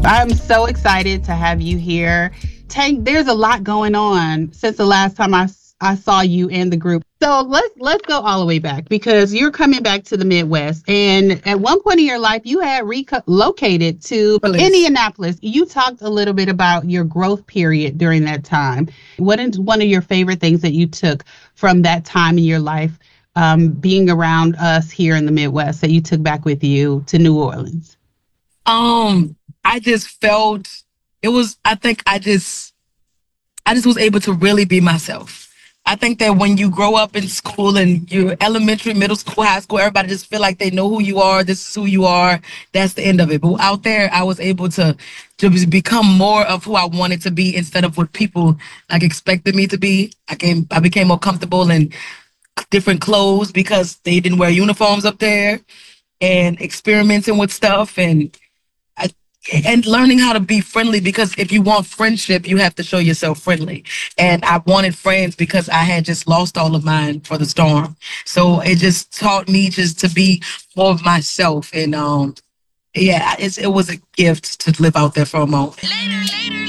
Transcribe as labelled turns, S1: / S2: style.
S1: I'm so excited to have you here. Tank, there's a lot going on since the last time I saw you in the group. So let's go all the way back because you're coming back to the Midwest, and at one point in your life, you had relocated to
S2: Police.
S1: Indianapolis. You talked a little bit about your growth period during that time. What is one of your favorite things that you took from that time in your life, being around us here in the Midwest, that you took back with you to New Orleans?
S2: Um, I just felt it was. I just was able to really be myself. I think that when you grow up in school and you're elementary, middle school, high school, everybody just feel like they know who you are. This is who you are. That's the end of it. But out there, I was able to become more of who I wanted to be instead of what people like expected me to be. I became more comfortable in different clothes because they didn't wear uniforms up there, and experimenting with stuff I, and learning how to be friendly, because if you want friendship, you have to show yourself friendly. And I wanted friends because I had just lost all of mine for the storm. So it just taught me just to be more of myself. And yeah, it was a gift to live out there for a moment.